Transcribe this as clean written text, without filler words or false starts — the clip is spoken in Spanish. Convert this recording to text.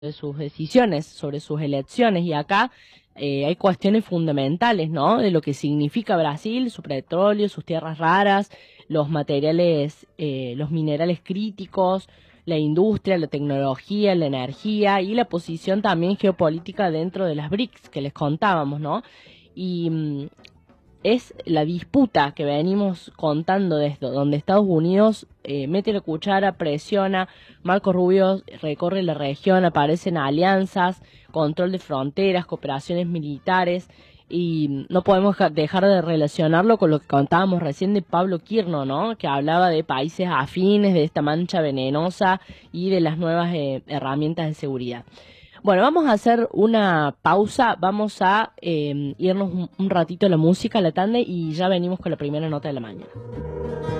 de sus decisiones, sobre sus elecciones, y acá hay cuestiones fundamentales, ¿no? De lo que significa Brasil, su petróleo, sus tierras raras, los materiales, los minerales críticos, la industria, la tecnología, la energía y la posición también geopolítica dentro de las BRICS que les contábamos, ¿no? Y es la disputa que venimos contando desde donde Estados Unidos mete la cuchara, presiona, Marco Rubio recorre la región, aparecen alianzas, control de fronteras, cooperaciones militares, y no podemos dejar de relacionarlo con lo que contábamos recién de Pablo Quirno, ¿no? Que hablaba de países afines, de esta mancha venenosa y de las nuevas herramientas de seguridad. Bueno, vamos a hacer una pausa, vamos a irnos un ratito a la música, a la tanda, y ya venimos con la primera nota de la mañana.